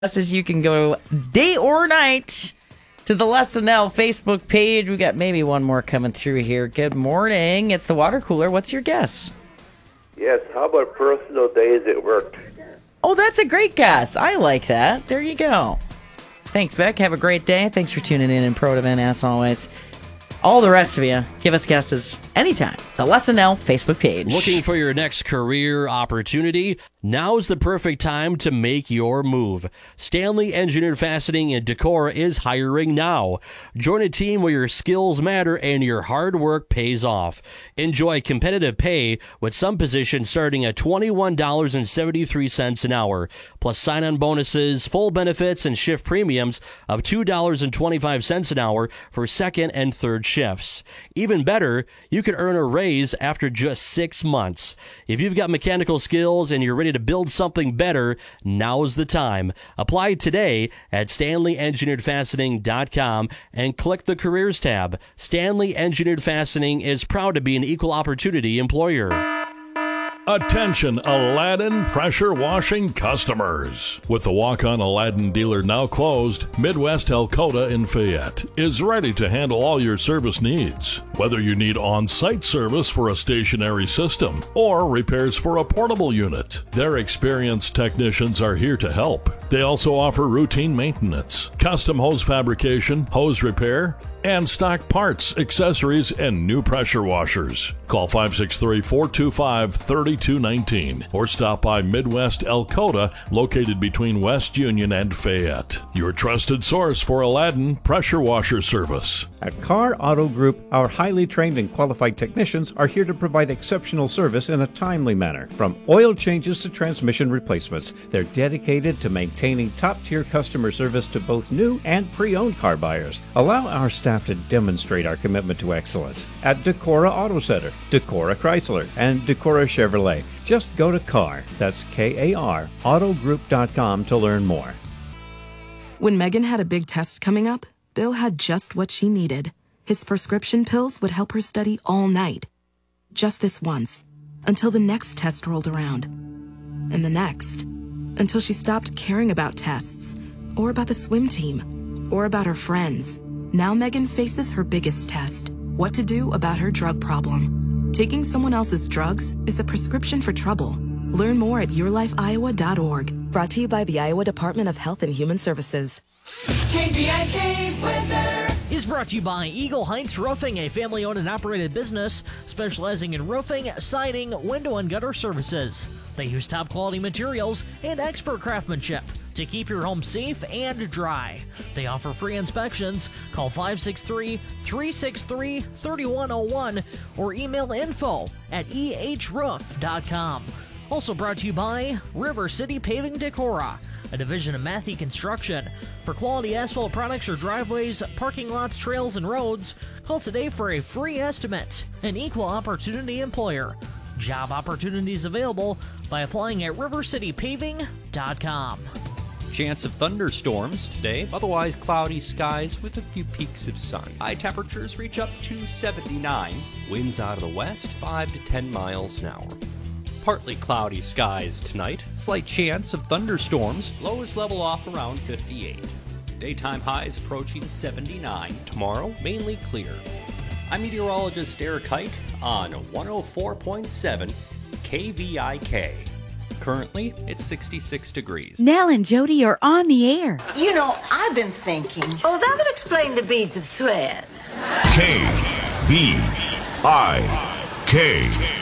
As you can go day or night to the Lesson L Facebook page. We got maybe one more coming through here. Good morning. It's the water cooler. What's your guess? Yes, how about personal days at work? Oh, that's a great guess. I like that. There you go. Thanks, Beck. Have a great day. Thanks for tuning in and pro event as always. All the rest of you, give us guesses anytime. The Lesson L Facebook page. Looking for your next career opportunity? Now's the perfect time to make your move. Stanley Engineered Fastening in Decorah is hiring now. Join a team where your skills matter and your hard work pays off. Enjoy competitive pay with some positions starting at $21.73 an hour, plus sign-on bonuses, full benefits, and shift premiums of $2.25 an hour for second and third shifts. Even better, you could earn a raise after just 6 months. If you've got mechanical skills and you're ready to build something better, now's the time. Apply today at StanleyEngineeredFastening.com and click the Careers tab. Stanley Engineered Fastening is proud to be an equal opportunity employer. Attention Aladdin pressure washing customers. With the walk-on Aladdin dealer now closed, Midwest Elkota in Fayette is ready to handle all your service needs. Whether you need on-site service for a stationary system or repairs for a portable unit, their experienced technicians are here to help. They also offer routine maintenance, custom hose fabrication, hose repair, and stock parts, accessories, and new pressure washers. Call 563-425-3219 or stop by Midwest Elkota, located between West Union and Fayette. Your trusted source for Aladdin pressure washer service. At Carr Auto Group, our highly trained and qualified technicians are here to provide exceptional service in a timely manner. From oil changes to transmission replacements, they're dedicated to maintaining top-tier customer service to both new and pre-owned car buyers. Allow our staff to demonstrate our commitment to excellence at Decorah Auto Center, Decorah Chrysler, and Decorah Chevrolet. Just go to Carr, that's K-A-R, autogroup.com to learn more. When Megan had a big test coming up, Bill had just what she needed. His prescription pills would help her study all night. Just this once, until the next test rolled around. And the next, until she stopped caring about tests, or about the swim team, or about her friends. Now Megan faces her biggest test, what to do about her drug problem. Taking someone else's drugs is a prescription for trouble. Learn more at yourlifeiowa.org. Brought to you by the Iowa Department of Health and Human Services. KVIK weather is brought to you by Eagle Heights Roofing, a family-owned and operated business specializing in roofing, siding, window, and gutter services. They use top-quality materials and expert craftsmanship to keep your home safe and dry. They offer free inspections. Call 563-363-3101 or email info@ehroof.com. Also brought to you by River City Paving Decorah, a division of Matthey Construction. For quality asphalt products or driveways, parking lots, trails, and roads, call today for a free estimate. An equal opportunity employer. Job opportunities available by applying at rivercitypaving.com. Chance of thunderstorms today, otherwise cloudy skies with a few peaks of sun. High temperatures reach up to 79. Winds out of the west, 5 to 10 miles an hour. Partly cloudy skies tonight, slight chance of thunderstorms, lows level off around 58. Daytime highs approaching 79. Tomorrow, mainly clear. I'm meteorologist Eric Hike on 104.7 KVIK. Currently, it's 66 degrees. Nell and Jody are on the air. You know, I've been thinking, oh, that would explain the beads of sweat. KVIK.